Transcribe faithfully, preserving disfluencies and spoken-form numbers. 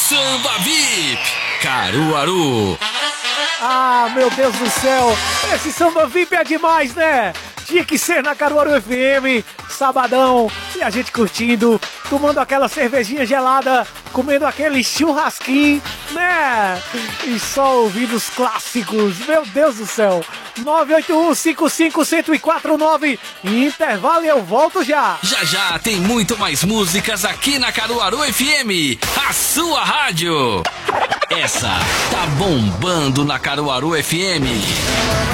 Samba V I P Caruaru. Ah, meu Deus do céu, esse Samba V I P é demais, né? Tinha que ser na Caruaru F M, sabadão, e a gente curtindo, tomando aquela cervejinha gelada, comendo aquele churrasquinho, né? E só ouvindo os clássicos, meu Deus do céu. nove oito um, cinco cinco, um zero quatro nove, intervalo e eu volto já. Já já tem muito mais músicas aqui na Caruaru F M, a sua rádio. Essa tá bombando na Caruaru F M.